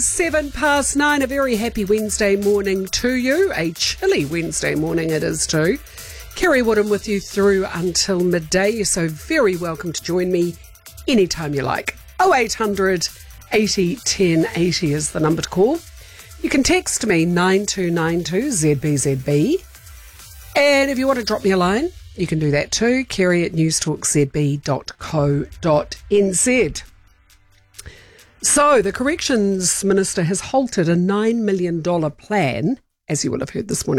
9:07, a very happy Wednesday morning to you. A chilly Wednesday morning it is too. Kerry Woodham with you through until midday. You're so very welcome to join me anytime you like. 0800 80 10 80 is the number to call. You can text me 9292 ZBZB. And if you want to drop me a line, you can do that too. Kerry@newstalkzb.co.nz. So, the Corrections Minister has halted a $9 million plan, as you will have heard this morning,